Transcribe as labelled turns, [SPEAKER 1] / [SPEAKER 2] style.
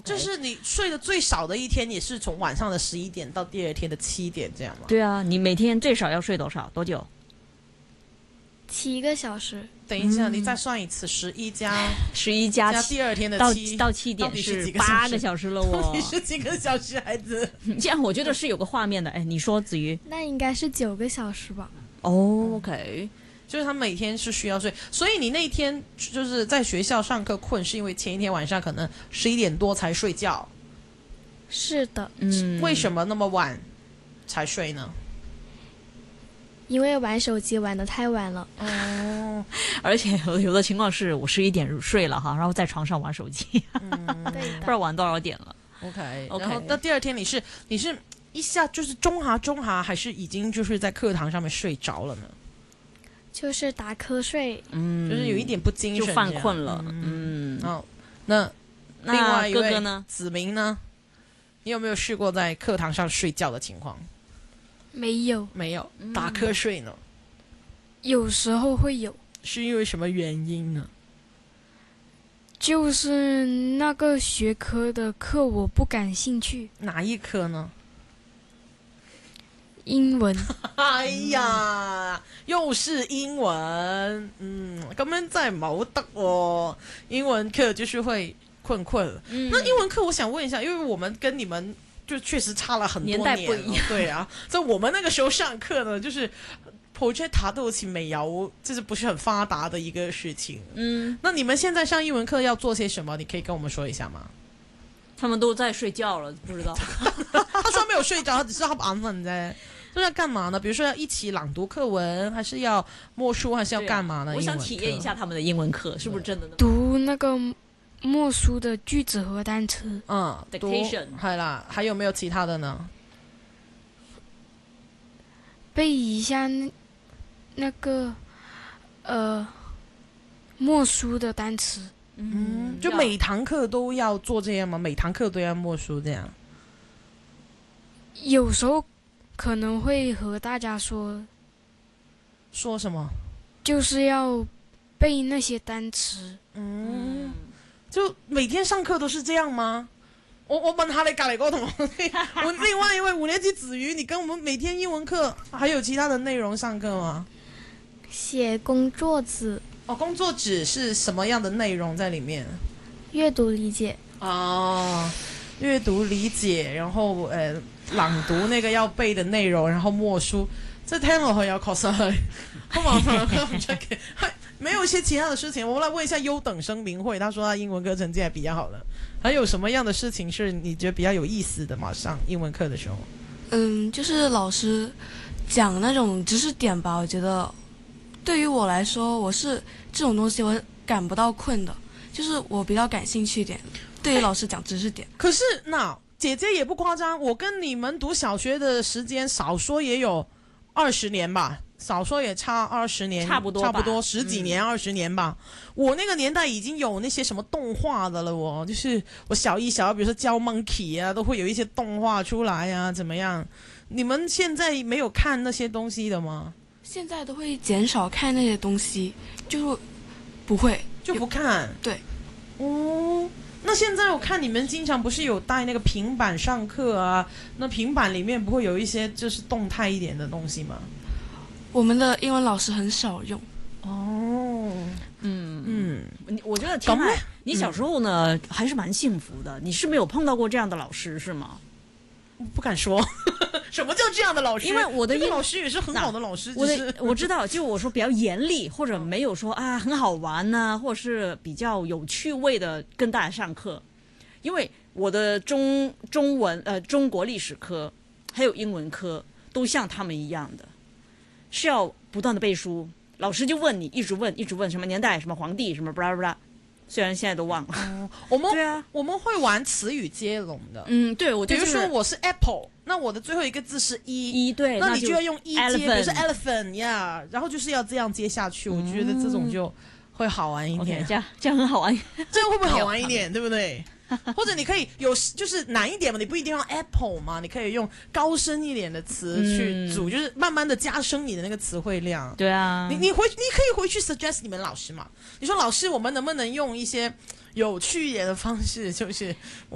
[SPEAKER 1] 就是你睡得最少的一天也是从晚上的11点到第二天的7点这样吗？
[SPEAKER 2] 对啊，你每天最少要睡多久
[SPEAKER 3] 7个小时。
[SPEAKER 1] 等一下，你再算一次，11加
[SPEAKER 2] ？11加
[SPEAKER 1] 第二天的
[SPEAKER 2] 到
[SPEAKER 1] 7
[SPEAKER 2] 7点是
[SPEAKER 1] 8
[SPEAKER 2] 8个小时了哦。
[SPEAKER 1] 你是几个小时，孩子？
[SPEAKER 2] 这样我觉得是有个画面的。哎，你说子瑜
[SPEAKER 3] 那应该是9个小时吧。
[SPEAKER 2] ？OK，
[SPEAKER 1] 就是他每天是需要睡，所以你那一天就是在学校上课困，是因为前一天晚上可能11点多才睡觉。
[SPEAKER 3] 是的，
[SPEAKER 1] 为什么那么晚才睡呢？
[SPEAKER 3] 因为玩手机玩得太晚了。
[SPEAKER 1] 哦，
[SPEAKER 2] 而且有的情况是我11点睡了哈，然后在床上玩手机，
[SPEAKER 3] 对的。
[SPEAKER 2] 不知道玩多少点了。
[SPEAKER 1] OK， 然后那第二天你是一下就是中哈，还是已经就是在课堂上面睡着了呢？
[SPEAKER 3] 就是打瞌睡。
[SPEAKER 1] 就是有一点不精神，
[SPEAKER 2] 就犯困了。
[SPEAKER 1] 哦，那另外一位
[SPEAKER 2] 哥哥呢？
[SPEAKER 1] 子明呢？你有没有试过在课堂上睡觉的情况？
[SPEAKER 3] 没有，
[SPEAKER 1] 没有，打瞌睡呢？
[SPEAKER 3] 有时候会有。
[SPEAKER 1] 是因为什么原因呢？
[SPEAKER 3] 就是那个学科的课我不感兴趣。
[SPEAKER 1] 哪一科呢？
[SPEAKER 3] 英文。
[SPEAKER 1] 哎呀，又是英文，咁樣真係冇得喎。英文課就是會困。那英文課我想問一下，因為我們跟你們就確實差了很多
[SPEAKER 2] 年代不一樣。
[SPEAKER 1] 對啊，在我們那個時候上課呢，就是 projector 都好似沒有，就是不是很發達的一個事情。那你們現在上英文課要做些什麼？你可以跟我們說一下嗎？
[SPEAKER 2] 他們都在睡覺了，不知道。
[SPEAKER 1] 他說沒有睡着，他只是他眼瞓啫。都要幹嘛呢？比如說要一起朗讀課文，還是要默書，還是要幹嘛呢？
[SPEAKER 2] 我想體驗一下他們的英文課，是不是真的？
[SPEAKER 3] 讀那個默書的句子和單詞。
[SPEAKER 2] dictation
[SPEAKER 1] 係啦，還有沒有其他的呢？
[SPEAKER 3] 背一下那個默書的單詞。
[SPEAKER 1] 就每堂課都要做這樣嗎？每堂課都要默書這樣？
[SPEAKER 3] 有時候可能會和大家說
[SPEAKER 1] 什麼？
[SPEAKER 3] 就是要背那些單詞。
[SPEAKER 1] 就每天上課都是這樣嗎？我問下你隔離嗰個同學，我另外一位5年級子瑜，你跟我們每天英文課還有其他的內容上課嗎？
[SPEAKER 3] 寫工作紙。
[SPEAKER 1] 工作紙是什麼樣的內容在裡面？
[SPEAKER 3] 閱讀理解。
[SPEAKER 1] 閱讀理解，然後朗讀那個要背的內容，然後默書，這聽落去有確實係好麻煩，唔出奇。沒有一些其他的事情，我來問一下優等生明慧，他說他英文課成績還比較好了，還有什麼樣的事情是你覺得比較有意思的嗎？上英文課的時候？
[SPEAKER 4] 就是老師講那種知識點吧，我覺得對於我來說，我是這種東西我感不到困的，就是我比較感興趣一點。對於老師講知識點，
[SPEAKER 1] 可是那姐姐也不誇張，我跟你們讀小學的時間少說也有20年吧，少說也差20年，
[SPEAKER 2] 差不多
[SPEAKER 1] 10幾年、20年吧。我那個年代已經有那些什麼動畫的了哦，就是我小一、小二，比如說教 Monkey 啊，都會有一些動畫出來啊，怎麼樣？你們現在沒有看那些東西的嗎？
[SPEAKER 4] 現在都會減少看那些東西，就不會
[SPEAKER 1] 就不看。
[SPEAKER 4] 對。
[SPEAKER 1] 那現在我看你們經常不是有帶那個平板上課啊？那平板裡面不會有一些就是動態一點的東西嗎？
[SPEAKER 4] 我們的英文老師很少用。
[SPEAKER 2] 我覺得天啊，你小時候呢還是蠻幸福的，你是沒有碰到過這樣的老師是嗎？
[SPEAKER 1] 不敢說。什麼叫這樣的老師？
[SPEAKER 2] 因為我的
[SPEAKER 1] 老師也是很好的老師。
[SPEAKER 2] 我知道，就我說比較嚴厲，或者沒有說啊很好玩啊，或者是比較有趣味的跟大家上課。因為我的中國歷史科還有英文科都像他們一樣的，是要不斷的背書，老師就問你，一直問什麼年代，什麼皇帝，什麼巴拉巴拉。雖然現在都忘了。
[SPEAKER 1] 我們會玩詞語接龍的。
[SPEAKER 2] 對，我就是，
[SPEAKER 1] 比如說我是 Apple， 那我的最後一個字是
[SPEAKER 2] 對，
[SPEAKER 1] 那你就要用接，
[SPEAKER 2] elephant，
[SPEAKER 1] 比如說 elephant 呀，然後就是要這樣接下去。我覺得這種就會好玩一點。
[SPEAKER 2] 這樣很好玩，
[SPEAKER 1] 這樣會不會好玩一點？對不對？或者你可以有就是難一點嘛，你不一定要 Apple 嘛，你可以用高深一點的詞去組，就是慢慢的加深你的那個詞彙量。
[SPEAKER 2] 對啊，
[SPEAKER 1] 你可以回去 suggest 你們老師嘛，你說老師我們能不能用一些有趣一點的方式，就是